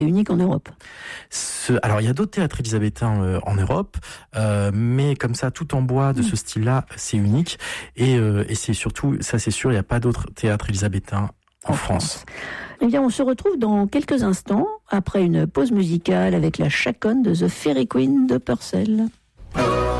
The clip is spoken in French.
unique en Europe. Alors, il y a d'autres théâtres élisabétains en Europe, mais comme ça, tout en bois de ce style-là, c'est unique. Et c'est surtout, ça c'est sûr, il n'y a pas d'autres théâtres élisabétains en France. Eh bien, on se retrouve dans quelques instants, après une pause musicale avec la chaconne de The Fairy Queen de Purcell.